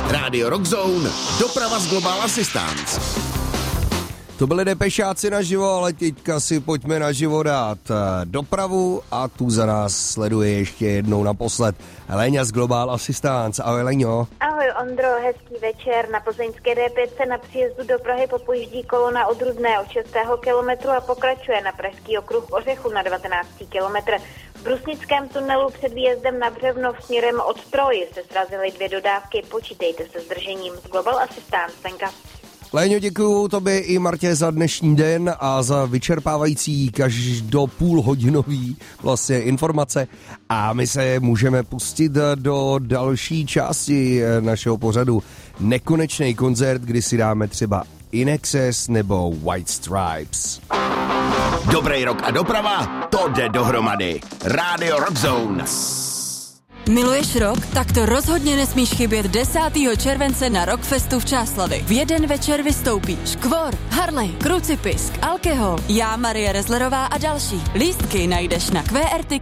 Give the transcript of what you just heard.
Rádio Rockzone, doprava z Global Assistance. To byli Depešáci naživo, ale teďka si pojďme naživo dát dopravu a tu za nás sleduje ještě jednou naposled Léňa z Global Assistance. Ahoj Léňo. Ahoj Ondro, hezký večer. Na plzeňské D5 na příjezdu do Prahy popojíždí kolona od Rudné od 6. kilometru a pokračuje na pražský okruh Ořechu na 19. kilometr. V Brusnickém tunelu před výjezdem na Břevnov směrem od Troji se srazily 2 dodávky. Počítejte se zdržením. Z Global Assistance, Stenka. Léňo, děkuju tobě i Martě za dnešní den a za vyčerpávající každopůlhodinový vlastně informace. A my se můžeme pustit do další části našeho pořadu Nekonečný koncert, kdy si dáme třeba In Excess nebo White Stripes. Dobrý rok a doprava, to jde dohromady. Rádio Rockzone. Miluješ rock? Tak to rozhodně nesmíš chybět 10. července na Rockfestu v Čáslavi. V jeden večer vystoupí Škvor, Harley, Krucipisk, Alkohol, já, Marie Rezlerová a další. Lístky najdeš na QRTix